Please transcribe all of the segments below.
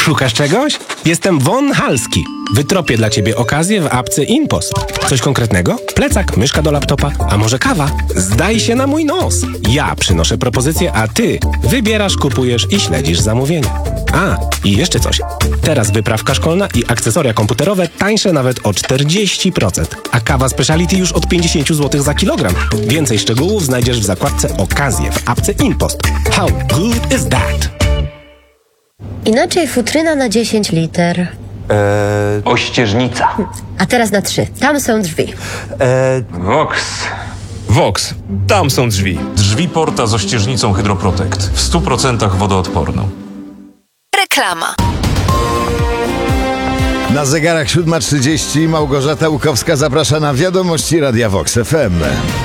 Szukasz czegoś? Jestem Von Halski. Wytropię dla ciebie okazję w apce InPost. Coś konkretnego? Plecak, myszka do laptopa, a może kawa? Zdaj się na mój nos. Ja przynoszę propozycje, a ty wybierasz, kupujesz i śledzisz zamówienia. A, i jeszcze coś. Teraz wyprawka szkolna i akcesoria komputerowe tańsze nawet o 40%, a kawa speciality już od 50 zł za kilogram. Więcej szczegółów znajdziesz w zakładce Okazje w apce InPost. How good is that? Inaczej futryna na 10 liter. Ościeżnica. A teraz na 3. Tam są drzwi. Vox. Tam są drzwi. Drzwi porta z ościeżnicą Hydroprotect. W 100% wodoodporną. Reklama. Na zegarach 7:30 Małgorzata Łukowska zaprasza na wiadomości Radia Vox FM.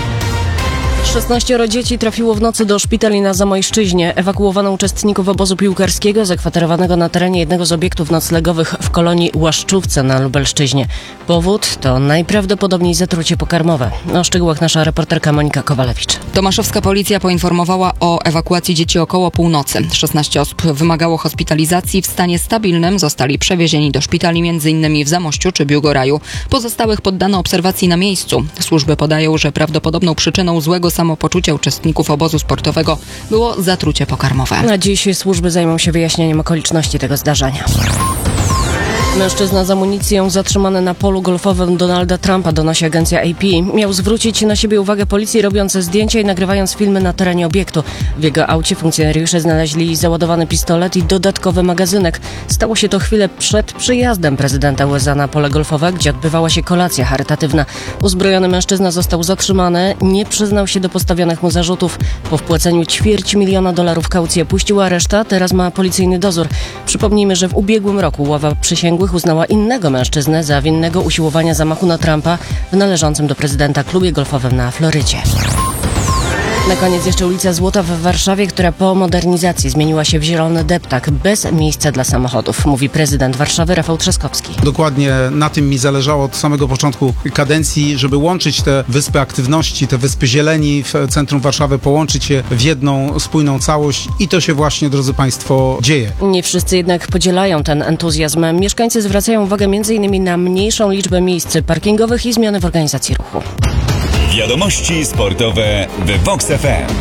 16 dzieci trafiło w nocy do szpitali na Zamojszczyźnie. Ewakuowano uczestników obozu piłkarskiego zakwaterowanego na terenie jednego z obiektów noclegowych w kolonii Łaszczówce na Lubelszczyźnie. Powód to najprawdopodobniej zatrucie pokarmowe. O szczegółach nasza reporterka Monika Kowalewicz. Tomaszowska policja poinformowała o ewakuacji dzieci około północy. 16 osób wymagało hospitalizacji. W stanie stabilnym zostali przewiezieni do szpitali m.in. w Zamościu czy Biłgoraju. Pozostałych poddano obserwacji na miejscu. Służby podają, że prawdopodobną przyczyną złego samopoczucia uczestników obozu sportowego było zatrucie pokarmowe. Na dziś służby zajmą się wyjaśnieniem okoliczności tego zdarzenia. Mężczyzna z amunicją zatrzymany na polu golfowym Donalda Trumpa, donosi agencja AP. Miał zwrócić na siebie uwagę policji, robiąc zdjęcia i nagrywając filmy na terenie obiektu. W jego aucie funkcjonariusze znaleźli załadowany pistolet i dodatkowy magazynek. Stało się to chwilę przed przyjazdem prezydenta USA na pole golfowe, gdzie odbywała się kolacja charytatywna. Uzbrojony mężczyzna został zatrzymany, nie przyznał się do postawionych mu zarzutów. Po wpłaceniu $250,000 kaucji opuścił areszt, a teraz ma policyjny dozór. Przypomnijmy, że w ubiegłym roku ława przysięgłych uznała innego mężczyznę za winnego usiłowania zamachu na Trumpa w należącym do prezydenta klubie golfowym na Florydzie. Na koniec jeszcze ulica Złota w Warszawie, która po modernizacji zmieniła się w zielony deptak bez miejsca dla samochodów, mówi prezydent Warszawy Rafał Trzaskowski. Dokładnie na tym mi zależało od samego początku kadencji, żeby łączyć te wyspy aktywności, te wyspy zieleni w centrum Warszawy, połączyć je w jedną spójną całość i to się właśnie, drodzy Państwo, dzieje. Nie wszyscy jednak podzielają ten entuzjazm. Mieszkańcy zwracają uwagę m.in. na mniejszą liczbę miejsc parkingowych i zmiany w organizacji ruchu. Wiadomości sportowe w Vox FM.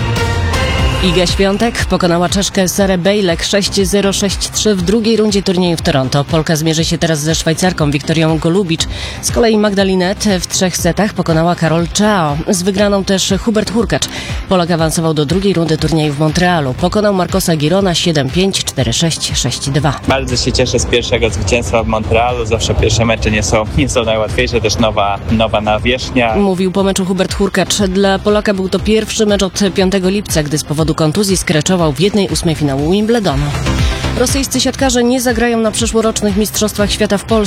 Iga Świątek pokonała Czeszkę Sarę Bejlek 6-0, 6-3 w drugiej rundzie turnieju w Toronto. Polka zmierzy się teraz ze Szwajcarką Wiktorią Golubicz. Z kolei Magdalinet w 3 setach pokonała Karol Czao. Z wygraną też Hubert Hurkacz. Polak awansował do drugiej rundy turnieju w Montrealu. Pokonał Marcosa Girona 7-5, 4-6, 6-2. Bardzo się cieszę z pierwszego zwycięstwa w Montrealu. Zawsze pierwsze mecze nie są najłatwiejsze, też nowa nawierzchnia. Mówił po meczu Hubert Hurkacz. Dla Polaka był to pierwszy mecz od 5 lipca, gdy z powodu kontuzji skreczował w 1/8 finału Wimbledonu. Rosyjscy siatkarze nie zagrają na przyszłorocznych Mistrzostwach Świata w Polsce.